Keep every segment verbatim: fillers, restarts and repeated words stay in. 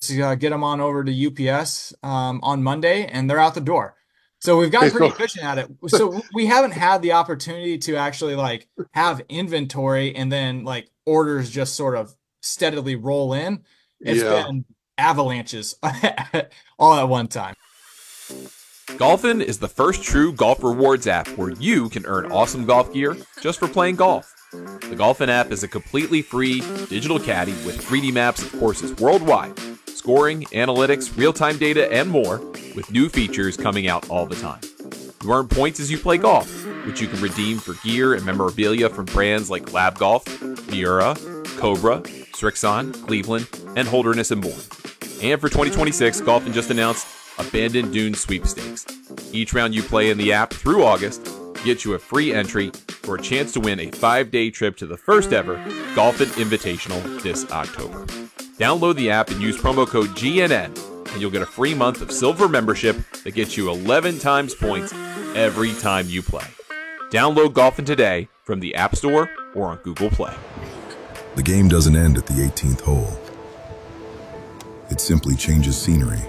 just uh, get them on over to U P S um, on Monday, and they're out the door. So we've gotten Okay, pretty so efficient at it. So we haven't had the opportunity to actually like have inventory and then like orders just sort of steadily roll in. It's yeah. been avalanches all at one time. Golfin is the first true golf rewards app where you can earn awesome golf gear just for playing golf. The Golfin app is a completely free digital caddy with three D maps of courses worldwide, scoring, analytics, real-time data, and more, with new features coming out all the time. You earn points as you play golf, which you can redeem for gear and memorabilia from brands like Lab Golf, Miura, Cobra, Strixon, Cleveland, and Holderness and more. And for twenty twenty-six, Golfin just announced Abandoned Dunes Sweepstakes. Each round you play in the app through August gets you a free entry for a chance to win a five-day trip to the first ever Golfin Invitational this October. Download the app and use promo code G N N, and you'll get a free month of silver membership that gets you eleven times points every time you play. Download Golfin today from the App Store or on Google Play. The game doesn't end at the eighteenth hole. It simply changes scenery.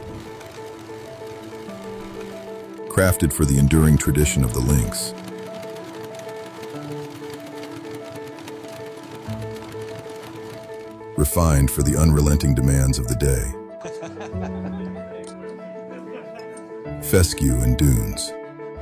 Crafted for the enduring tradition of the links. Refined for the unrelenting demands of the day. Fescue and Dunes.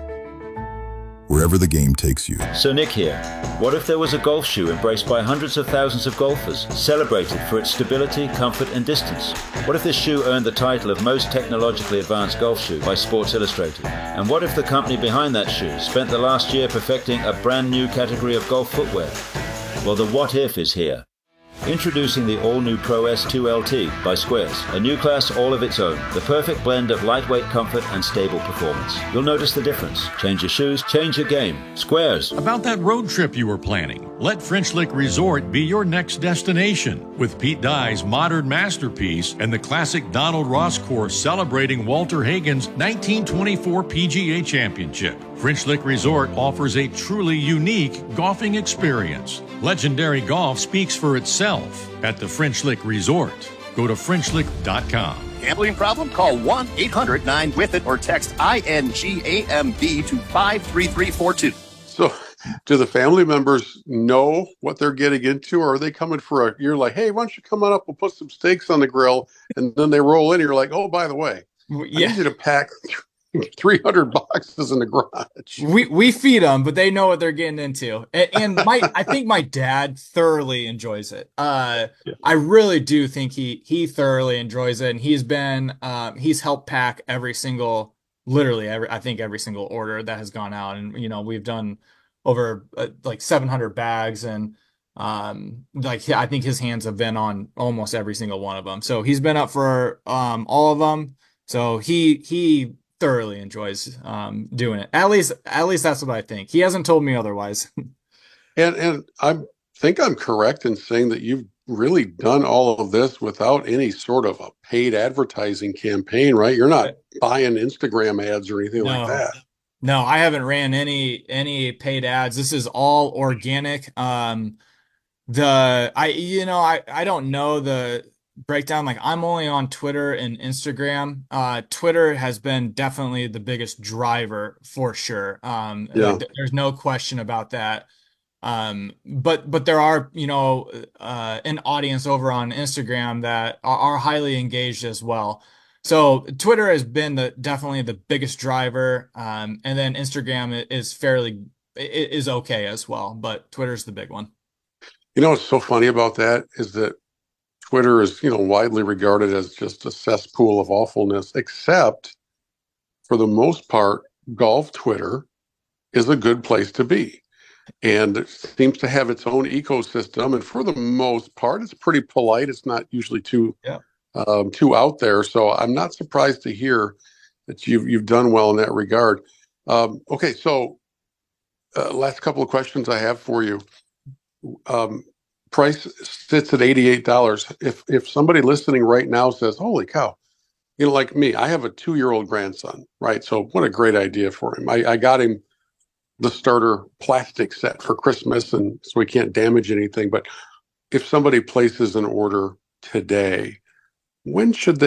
Wherever the game takes you. So Nick here. What if there was a golf shoe embraced by hundreds of thousands of golfers, celebrated for its stability, comfort and distance? What if this shoe earned the title of most technologically advanced golf shoe by Sports Illustrated? And what if the company behind that shoe spent the last year perfecting a brand new category of golf footwear? Well, the what if is here. Introducing the all-new Pro S two L T by Squares, a new class all of its own, the perfect blend of lightweight comfort and stable performance. You'll notice the difference. Change your shoes, change your game. Squares. About that road trip you were planning, let French Lick Resort be your next destination. With Pete Dye's modern masterpiece and the classic Donald Ross course celebrating Walter Hagen's nineteen twenty-four P G A Championship. French Lick Resort offers a truly unique golfing experience. Legendary golf speaks for itself at the French Lick Resort. Go to French Lick dot com. Gambling problem? Call one eight hundred nine with it or text I N G A M B to five three three four two. So do the family members know what they're getting into, or are they coming for a, you're like, hey, why don't you come on up, we'll put some steaks on the grill, and then they roll in and you're like, oh, by the way, yeah. I need you to pack three hundred boxes in the garage. We we feed them, but they know what they're getting into. And, and my I think my dad thoroughly enjoys it. Uh, yeah. I really do think he he thoroughly enjoys it, and he's been um, he's helped pack every single, literally every I think every single order that has gone out, and you know we've done over uh, like seven hundred bags, and um like I think his hands have been on almost every single one of them. So he's been up for um all of them. So he he. thoroughly enjoys um, doing it. At least, at least that's what I think. He hasn't told me otherwise. and and I think I'm correct in saying that you've really done all of this without any sort of a paid advertising campaign, right? You're not buying Instagram ads or anything no, like that. No, I haven't ran any any paid ads. This is all organic. Um, the I you know I I don't know the breakdown. Like I'm only on Twitter and Instagram. Uh, Twitter has been definitely the biggest driver for sure. Um, yeah. like, there's no question about that. Um, but but there are, you know, uh, an audience over on Instagram that are, are highly engaged as well. So Twitter has been the definitely the biggest driver. Um, and then Instagram is fairly is okay as well, but Twitter's the big one. You know what's so funny about that is that Twitter is, you know, widely regarded as just a cesspool of awfulness, except for the most part, golf Twitter is a good place to be. And it seems to have its own ecosystem. And for the most part, it's pretty polite. It's not usually too, yeah. um, too out there. So I'm not surprised to hear that you've, you've done well in that regard. Um, okay. So uh, last couple of questions I have for you. Um, price sits at eighty-eight dollars. If if somebody listening right now says, holy cow, you know, like me, I have a two-year-old grandson, right? So what a great idea for him. I, I got him the starter plastic set for Christmas, and so he can't damage anything. But if somebody places an order today, when should they